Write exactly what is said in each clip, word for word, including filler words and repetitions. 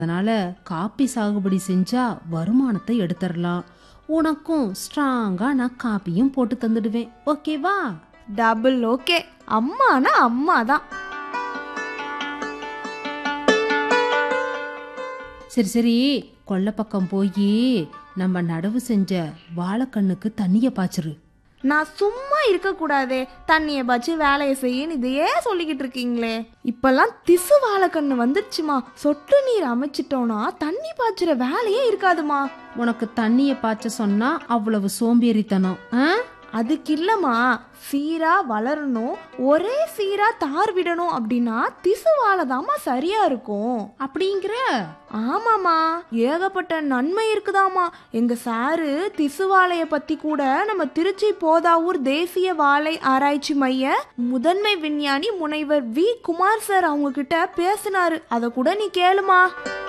அதனால காப்பி சாகுபடி செஞ்சா வருமானத்தை எடுத்துடலாம். உனக்கும் ஸ்ட்ராங்கா நான் காப்பியும் போட்டு தந்துடுவேன். ஓகேவா? Double okay. அம்மானா அம்மா தான். சரி சரி, கொல்லை பக்கம் போய் நம்ம நடவு செஞ்ச வாழைக்கண்ணுக்கு தண்ணிய பாய்ச்சிரு. நான் சும்மா இருக்க கூடாதே, தண்ணியை பாய்ச்சி வேலையை செய்யன்னு இதையே சொல்லிக்கிட்டு இருக்கீங்களே. இப்பெல்லாம் திசு வாழைக்கண்ணு வந்துருச்சுமா. சொட்டு நீர் அமைச்சிட்டோம்னா தண்ணி பாய்ச்சுற வேலையே இருக்காதுமா. உனக்கு தண்ணிய பாய்ச்ச சொன்னா அவ்வளவு சோம்பேறித்தனம். ஆ? அதுக்கு இல்லம்மா, சீரா வளரணும், ஒரே சீரா தார் விடணும் அப்படின்னா திசு வாழைதாம்மா சரியா இருக்கும். அப்படிங்கிற? ஆமாமா, ஏகப்பட்ட நன்மை இருக்குதாமா. எங்க சாரு திசு வாழைய பத்தி கூட நம்ம திருச்சி போதாவூர் தேசிய வாழை ஆராய்ச்சி மைய முதன்மை விஞ்ஞானி முனைவர் வி குமார் சார் அவங்க கிட்ட பேசினாரு. அத கூட நீ கேளுமா.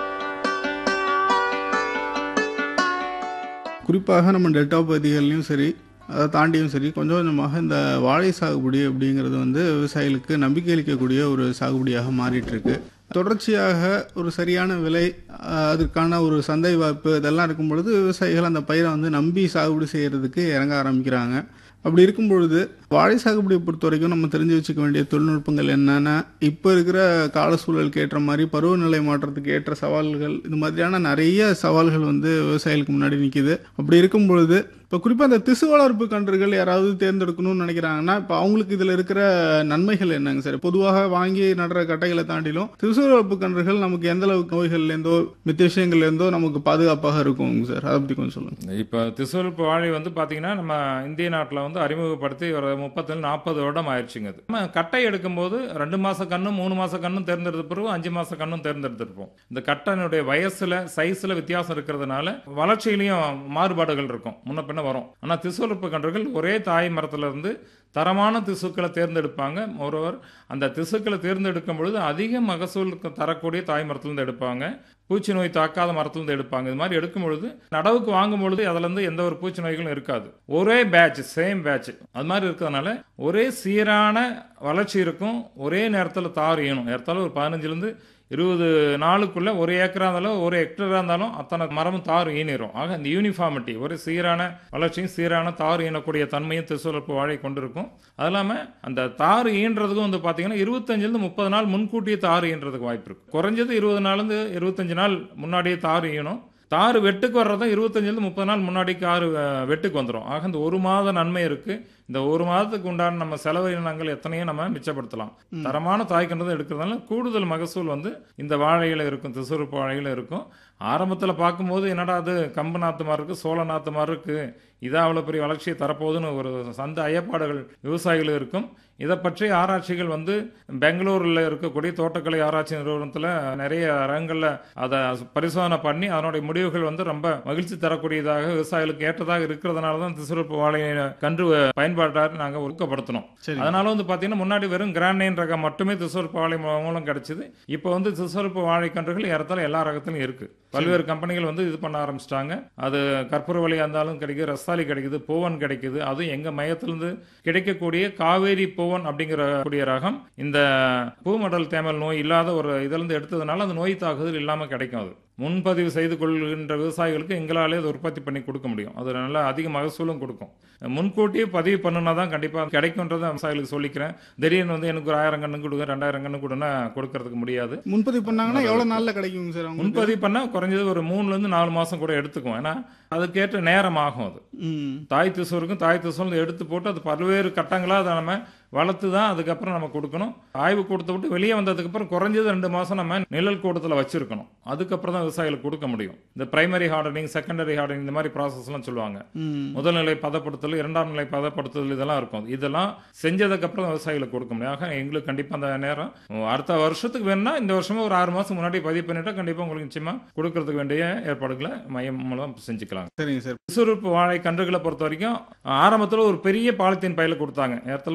குறிப்பாக நம்ம டெல்டா பகுதிகள்லையும் சரி, அதை தாண்டியும் சரி, கொஞ்சம் கொஞ்சமாக இந்த வாழை சாகுபடி அப்படிங்கிறது வந்து விவசாயிகளுக்கு நம்பிக்கை அளிக்கக்கூடிய ஒரு சாகுபடியாக மாறிட்டு இருக்கு. தொடர்ச்சியாக ஒரு சரியான விலை, அதற்கான ஒரு சந்தை வாய்ப்பு இதெல்லாம் இருக்கும் பொழுது விவசாயிகள் அந்த பயிரை வந்து நம்பி சாகுபடி செய்கிறதுக்கு இறங்க ஆரம்பிக்கிறாங்க. அப்படி இருக்கும் பொழுது வாழை சாகுபடியை பொறுத்த வரைக்கும் நம்ம தெரிஞ்சு வச்சுக்க வேண்டிய தொழில்நுட்பங்கள் என்னென்னா, இப்போ இருக்கிற கால சூழலுக்கு ஏற்ற மாதிரி பருவநிலை மாற்றத்துக்கு ஏற்ற சவால்கள், இது மாதிரியான நிறைய சவால்கள் வந்து விவசாயிகளுக்கு முன்னாடி நிற்கிது. அப்படி இருக்கும் பொழுது இப்போ குறிப்பாக அந்த திசு வளர்ப்பு கன்றுகள் யாராவது தேர்ந்தெடுக்கணும்னு நினைக்கிறாங்கன்னா, இப்போ அவங்களுக்கு இதில் இருக்கிற நன்மைகள் என்னங்க சார்? பொதுவாக வாங்கி நடுற கட்டைகளை தாண்டிலும் திசு வளர்ப்பு கன்றுகள் நமக்கு எந்த அளவுக்கு நோய்கள்லேருந்தோ மித்த விஷயங்கள்லேருந்தோ நமக்கு பாதுகாப்பாக இருக்குங்க சார்? அதை பற்றி கொஞ்சம் சொல்லுங்கள். இப்போ திசு வளர்ப்பு வாழை வந்து பார்த்தீங்கன்னா நம்ம இந்திய நாட்டில் வந்து அறிமுகப்படுத்தி ஒரு முப்பத்தி நாற்பது வருடம் ஆயிடுச்சுங்க. அது நம்ம கட்டை எடுக்கும்போது ரெண்டு மாத கண்ணும் மூணு மாத கண்ணும் தேர்ந்தெடுத்த பிறகு அஞ்சு மாத கண்ணும் தேர்ந்தெடுத்திருப்போம். இந்த கட்டனுடைய வயசில் சைஸில் வித்தியாசம் இருக்கிறதுனால வளர்ச்சியிலையும் மாறுபாடுகள் இருக்கும், முன்ன பின்ன வரும். ஆனால் திசு வளர்ப்பு கன்றுகள் ஒரே தாய் மரத்துல இருந்து தரமான திசுக்களை தேர்ந்தெடுப்பாங்க. ஒருவர் அந்த திசுக்களை தேர்ந்தெடுக்கும் பொழுது அதிக மகசூல் தரக்கூடிய தாய் மரத்துலேருந்து எடுப்பாங்க, பூச்சி நோய் தாக்காத மரத்துலேருந்து எடுப்பாங்க. இது மாதிரி எடுக்கும் பொழுது நடவுக்கு வாங்கும் பொழுது அதுலேருந்து எந்த ஒரு பூச்சி நோய்களும் இருக்காது. ஒரே பேட்ச், சேம் பேட்ச் அது மாதிரி இருக்கிறதுனால ஒரே சீரான வளர்ச்சி இருக்கும். ஒரே நேரத்தில் தார் ஈனும். ஏற்றாலும் ஒரு பதினஞ்சுலேருந்து இருபது நாளுக்குள்ள ஒரு ஏக்கரா இருந்தாலும் ஒரு ஹெக்டரா இருந்தாலும் அத்தனை மரமும் தார் ஈனிரும். ஆக இந்த யூனிஃபார்மிட்டி, ஒரு சீரான வளர்ச்சியும் சீரான தார் ஈனக்கூடிய தன்மையும் திசு வளர்ப்பு வாழை கொண்டிருக்கும். அது இல்லாமல் அந்த தார் ஈன்றதுக்கும் வந்து பார்த்தீங்கன்னா இருபத்தஞ்சிலிருந்து முப்பது நாள் முன்கூட்டியே தார் ஈன்றதுக்கு வாய்ப்பு இருக்கு. குறைஞ்சது இருபது நாள்லேருந்து இருபத்தஞ்சு நாள் முன்னாடியே தார் ஈனும். தாறு வெட்டுக்கு வர்றதும் இருபத்தஞ்சிலிருந்து முப்பது நாள் முன்னாடி காரு வெட்டுக்கு வந்துடும். ஆக இந்த ஒரு மாத நன்மை இருக்கு. இந்த ஒரு மாதத்துக்கு உண்டான நம்ம செலவினங்கள் எத்தனையோ நம்ம மிச்சப்படுத்தலாம். தரமான தாய்க்கன்று எடுக்கிறதுனால கூடுதல் மகசூல் வந்து இந்த வாழையில இருக்கும், திசுறுப்பு வாழையில இருக்கும். ஆரம்பத்தில் பார்க்கும்போது என்னடா அது கம்பு நாத்து மாதிரி இருக்கு, சோள நாத்து மாதிரி இருக்கு, இதான் அவ்வளோ பெரிய வளர்ச்சியை தரப்போகுதுன்னு ஒரு சந்த ஐயப்பாடுகள் விவசாயிகள் இருக்கும். இதை பற்றி ஆராய்ச்சிகள் வந்து பெங்களூரில் இருக்கக்கூடிய தோட்டக்கலை ஆராய்ச்சி நிறுவனத்தில் நிறைய ரகங்களில் அதை பரிசோதனை பண்ணி அதனுடைய முடிவுகள் வந்து ரொம்ப மகிழ்ச்சி தரக்கூடியதாக விவசாயிகளுக்கு ஏற்றதாக இருக்கிறதுனால தான் திசுறுப்பு வாழை கன்று பயன்பாட்டாக நாங்கள் ஊக்கப்படுத்தணும். அதனால வந்து பார்த்தீங்கன்னா முன்னாடி வெறும் கிராண்டைன் ரகம் மட்டுமே திசுறுப்பு வாழை மூலம் கிடைச்சிது. இப்போ வந்து திசுறுப்பு வாழை கன்றுகள் ஏறத்தாழ எல்லா ரகத்திலும் இருக்கு. பல்வேறு கம்பெனிகள் வந்து இது பண்ண ஆரம்பிச்சிட்டாங்க. அது கற்பூரவள்ளியாக இருந்தாலும் கிடைக்குது, ரஸ்தாலி கிடைக்குது, பூவன் கிடைக்குது. அதுவும் எங்க மையத்திலிருந்து கிடைக்கக்கூடிய காவேரி பூவன் அப்படிங்கிற கூடிய ரகம் இந்த பூமடல் தேமல் நோய் இல்லாத ஒரு இதிலிருந்து எடுத்ததுனால அந்த நோய் தாக்குதல் இல்லாம கிடைக்கும். அது முன்பதிவு செய்து கொள்கின்ற விவசாயிகளுக்கு எங்களாலே அதை உற்பத்தி பண்ணி கொடுக்க முடியும். அது நல்லா அதிக மகசூலும் கொடுக்கும். முன்கூட்டியே பதிவு பண்ணுனா தான் கண்டிப்பாக கிடைக்கும்ன்றதை விவசாயிகளுக்கு சொல்லிக்கிறேன். திடீர்னு வந்து எனக்கு ஒரு ஆயிரம் கண்ணு கொடுங்க, ரெண்டாயிரம் கண்ணு கொடுன்னா கொடுக்கறதுக்கு முடியாது. முன்பதிவு பண்ணாங்கன்னா எவ்வளவு நாள்ல கிடைக்கும் சார்? முன்பதிவு பண்ணா குறைஞ்சது ஒரு மூணுல இருந்து நாலு மாசம் கூட எடுத்துக்கும். ஏன்னா அதுக்கேற்ற நேரம் ஆகும். அது தாய் திசு இருக்கும், தாய் திசு எடுத்து போட்டு அது பல்வேறு கட்டங்களா அதை நம்ம வளர்த்து தான் அதுக்கப்புறம் நம்ம கொடுக்கணும். ஆய்வு கூடத்தை விட்டு வெளியே வந்ததுக்கு அப்புறம் குறைஞ்சது ரெண்டு மாசம் நம்ம நிழல் கூடத்தில் வச்சிருக்கணும். அதுக்கப்புறம் தான் விவசாயிகளுக்கு கொடுக்க முடியும். இந்த பிரைமரி ஹார்டனிங், செகண்டரி ஹார்டனிங் இந்த மாதிரி ப்ராசஸ் எல்லாம் சொல்லுவாங்க. முதல் நிலை பதப்படுத்தல், இரண்டாம் நிலை பதப்படுத்துதல் இதெல்லாம் இருக்கும். இதெல்லாம் செஞ்சதுக்கு அப்புறம் விவசாயிகளுக்கு கொடுக்க முடியும். ஆக எங்களுக்கு கண்டிப்பா அந்த நேரம் அடுத்த வருஷத்துக்கு வேணும்னா இந்த வருஷமே ஒரு ஆறு மாசம் முன்னாடி பதிவு பண்ணிட்டா கண்டிப்பா உங்களுக்கு நிச்சயமா கொடுக்கறதுக்கு வேண்டிய ஏற்பாடுகளை மையம் மூலம் செஞ்சுக்கலாம். சரிங்க சார். திசுறுப்பு வாழை கன்றுகளை பொறுத்த வரைக்கும் ஆரம்பத்தில் ஒரு பெரிய பாலித்தீன் பையில கொடுத்தாங்க. ஏறத்தாழ ஒரு அரை அடி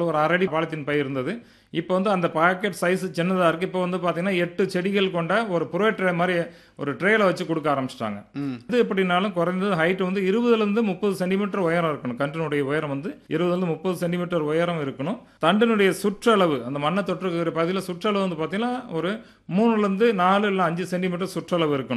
பாலித்தீன் பை இருந்தது. இப்போ வந்து அந்த பாக்கெட் சைஸ் சின்னதாக இருக்குது. இப்போ வந்து பார்த்தீங்கன்னா எட்டு செடிகள் கொண்ட ஒரு புரோ ட்ரே மாதிரி ஒரு ட்ரேல வச்சு கொடுக்க ஆரம்பிச்சிட்டாங்க. இது எப்படினாலும் குறைந்தது ஹைட் வந்து இருபதுலேருந்து முப்பது சென்டிமீட்டர் உயரம் இருக்கணும். கன்றினுடைய உயரம் வந்து இருபதுலேருந்து முப்பது சென்டிமீட்டர் உயரம் இருக்கணும். தண்டினுடைய சுற்றளவு அந்த மண்ணை தொற்றுக்கிற பகுதியில் சுற்றளவு வந்து பார்த்தீங்கன்னா ஒரு மூணுலேருந்து நாலு இல்லை அஞ்சு சென்டிமீட்டர் சுற்றளவு இருக்கணும்.